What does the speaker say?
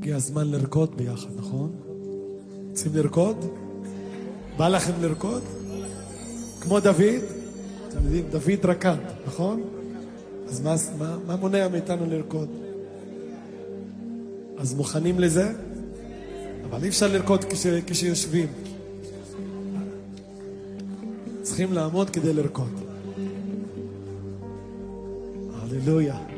הגיע הזמן לרקוד ביחד, נכון? רוצים לרקוד? בא לכם לרקוד? כמו דוד? אתם יודעים, דוד רקד, נכון? אז מה מונע מאיתנו לרקוד? אז מוכנים לזה? אבל אי אפשר לרקוד כשיושבים. צריכים לעמוד כדי לרקוד. הללויה.